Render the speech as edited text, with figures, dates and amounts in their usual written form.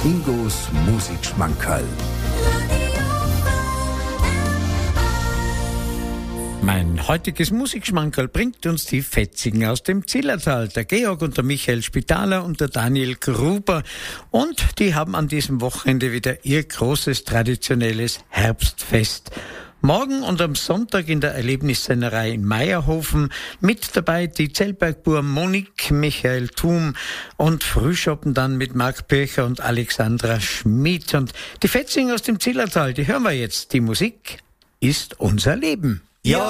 Ingos Musikschmankerl. Mein heutiges Musikschmankerl bringt uns die Fetzigen aus dem Zillertal. Der Georg und der Michael Spitaler und der Daniel Gruber. Und die haben an diesem Wochenende wieder ihr großes traditionelles Herbstfest. Morgen und am Sonntag in der Erlebnissennerei in Meierhofen. Mit dabei die Zellbergbuhr Monique, Michael Thum und Frühschoppen dann mit Marc Pircher und Alexandra Schmid. Und die Fetzigen aus dem Zillertal, die hören wir jetzt. Die Musik ist unser Leben. Ja.